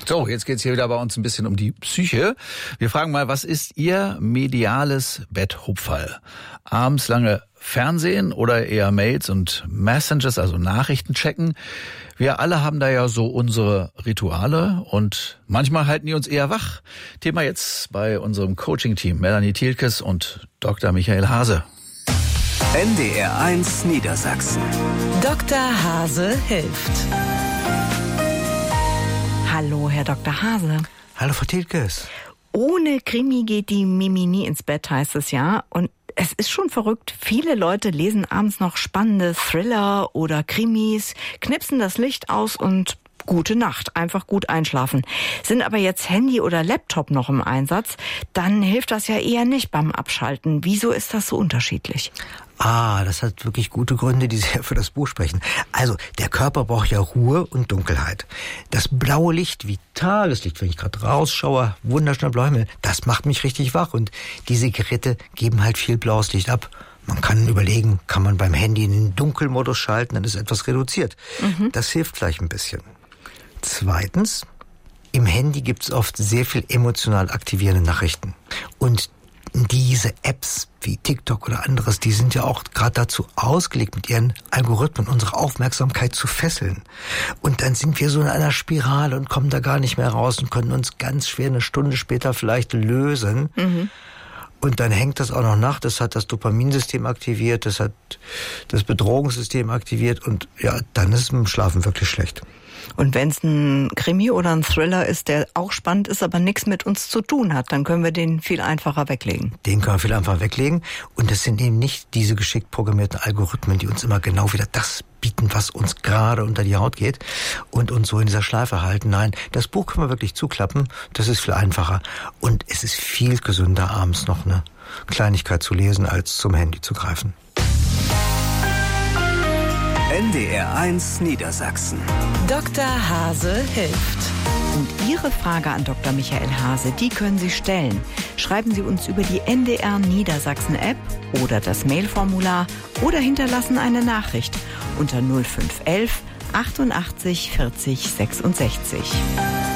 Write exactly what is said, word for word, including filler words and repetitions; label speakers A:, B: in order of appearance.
A: So, jetzt geht's hier wieder bei uns ein bisschen um die Psyche. Wir fragen mal, was ist Ihr mediales Betthupferl? Abends lange Fernsehen oder eher Mails und Messengers, also Nachrichten checken? Wir alle haben da ja so unsere Rituale und manchmal halten die uns eher wach. Thema jetzt bei unserem Coaching-Team Melanie Thielkes und Doktor Michael Hase.
B: N D R eins Niedersachsen.
C: Doktor Hase hilft. Hallo, Herr Doktor Hase.
D: Hallo, Frau Thielkes.
C: Ohne Krimi geht die Mimi nie ins Bett, heißt es ja. Und es ist schon verrückt. Viele Leute lesen abends noch spannende Thriller oder Krimis, knipsen das Licht aus und gute Nacht, einfach gut einschlafen. Sind aber jetzt Handy oder Laptop noch im Einsatz, dann hilft das ja eher nicht beim Abschalten. Wieso ist das so unterschiedlich?
D: Ah, das hat wirklich gute Gründe, die sehr für das Buch sprechen. Also, der Körper braucht ja Ruhe und Dunkelheit. Das blaue Licht, wie Tageslicht, wenn ich gerade rausschaue, wunderschöner blauer Himmel, das macht mich richtig wach. Und diese Geräte geben halt viel blaues Licht ab. Man kann überlegen, kann man beim Handy in den Dunkelmodus schalten, dann ist etwas reduziert. Mhm. Das hilft gleich ein bisschen. Zweitens, im Handy gibt's oft sehr viel emotional aktivierende Nachrichten. Und diese Apps wie TikTok oder anderes, die sind ja auch gerade dazu ausgelegt, mit ihren Algorithmen unsere Aufmerksamkeit zu fesseln. Und dann sind wir so in einer Spirale und kommen da gar nicht mehr raus und können uns ganz schwer eine Stunde später vielleicht lösen. Mhm. Und dann hängt das auch noch nach, das hat das Dopaminsystem aktiviert, das hat das Bedrohungssystem aktiviert und ja, dann ist es mit dem Schlafen wirklich schlecht.
C: Und wenn es ein Krimi oder ein Thriller ist, der auch spannend ist, aber nichts mit uns zu tun hat, dann können wir den viel einfacher weglegen.
D: Den können wir viel einfacher weglegen. Und es sind eben nicht diese geschickt programmierten Algorithmen, die uns immer genau wieder das bieten, was uns gerade unter die Haut geht und uns so in dieser Schleife halten. Nein, das Buch können wir wirklich zuklappen. Das ist viel einfacher. Und es ist viel gesünder, abends noch eine Kleinigkeit zu lesen, als zum Handy zu greifen.
B: N D R eins Niedersachsen.
C: Doktor Hase hilft. Und Ihre Frage an Doktor Michael Hase, die können Sie stellen. Schreiben Sie uns über die N D R Niedersachsen App oder das Mailformular oder hinterlassen eine Nachricht unter null fünf eins eins achtundachtzig vierzig sechsundsechzig.